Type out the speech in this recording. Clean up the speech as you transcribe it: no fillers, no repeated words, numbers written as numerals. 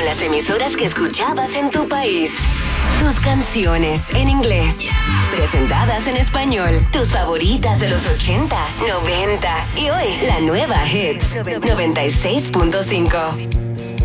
con las emisoras que escuchabas en tu país. Tus canciones en inglés, presentadas en español. Tus favoritas de los 80, 90 y hoy la nueva Hits 96.5.